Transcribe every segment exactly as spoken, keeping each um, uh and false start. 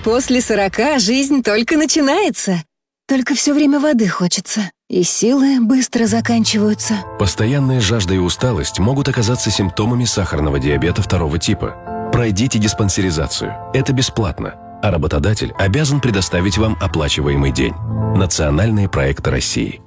После сорока жизнь только начинается. Только все время воды хочется, и силы быстро заканчиваются. Постоянная жажда и усталость могут оказаться симптомами сахарного диабета второго типа. Пройдите диспансеризацию. Это бесплатно. А работодатель обязан предоставить вам оплачиваемый день. Национальные проекты России.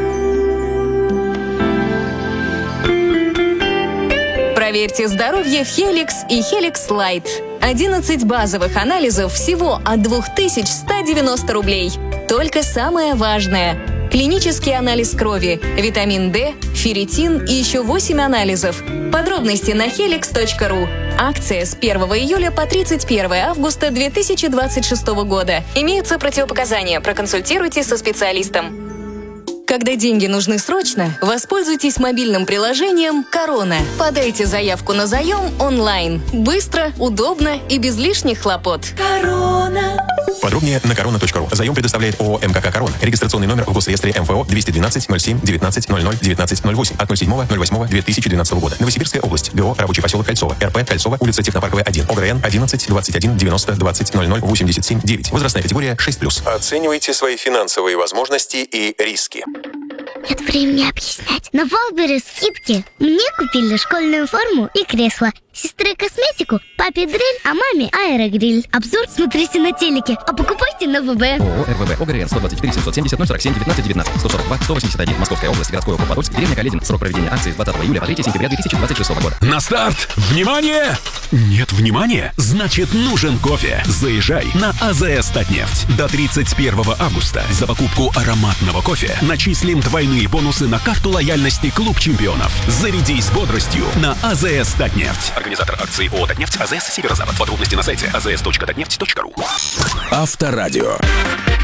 Проверьте здоровье в Helix и Helix Light. одиннадцать базовых анализов всего от две тысячи сто девяносто рублей. Только самое важное. Клинический анализ крови, витамин D, ферритин и еще восемь анализов. Подробности на хеликс точка ру. Акция с первого июля по тридцать первое августа две тысячи двадцать шестого года. Имеются противопоказания. Проконсультируйтесь со специалистом. Когда деньги нужны срочно, воспользуйтесь мобильным приложением «Корона». Подайте заявку на заем онлайн. Быстро, удобно и без лишних хлопот. Корона. Подробнее на корона точка ру. Заем предоставляет ООО МКК «Корона». Регистрационный номер в госреестре МФО двести двенадцать ноль семь девятнадцать ноль ноль девятнадцать ноль восемь от ноль седьмого ноль восьмого две тысячи двенадцатого года. Новосибирская область. ГО «Рабочий поселок Кольцово». РП «Кольцово», улица Технопарковая, один. ОГРН одиннадцать двадцать один девяносто двадцать ноль ноль восемьдесят семь девять. Возрастная категория шесть плюс. Оценивайте свои финансовые возможности и риски. Нет времени объяснять. На Валберес скидки. Мне купили школьную форму и кресло. Сестре косметику, папе дрель, а маме аэрогриль. Обзор смотрите на телеке, а покупайте на ВБ. ООО РВБ. ОГРН сто двадцать четыре семьсот семьдесят ноль сорок семь девятнадцать девятнадцать сто сорок два сто восемьдесят один. Московская область, городской округ Подольск, деревня Каледин. Срок проведения акции с двадцатого июля по третьего сентября две тысячи двадцать шестого года. На старт! Внимание! Нет внимания? Значит, нужен кофе. Заезжай на АЗС Татнефть. До тридцать первого августа за покупку ароматного кофе начислим двойные бонусы на карту лояльности Клуб чемпионов. Зарядись бодростью на АЗС Татнефть. Организатор акции ООО «Татнефть», АЗС «Северо-Запад». Подробности на сайте а зэ эс точка татнефть точка ру. Авторадио.